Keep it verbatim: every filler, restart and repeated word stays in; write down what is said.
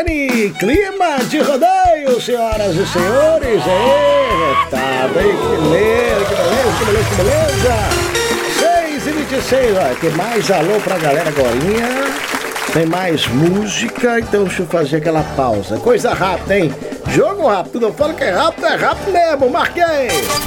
Dani, clima de rodeio, senhoras e senhores. É, tá bem, que beleza, que beleza, que beleza, que beleza. seis e vinte e seis, ó, tem mais alô pra galera agorinha. Tem mais música, então deixa eu fazer aquela pausa. Coisa rápida, hein? Jogo rápido, eu falo que é rápido, é rápido mesmo, marquei.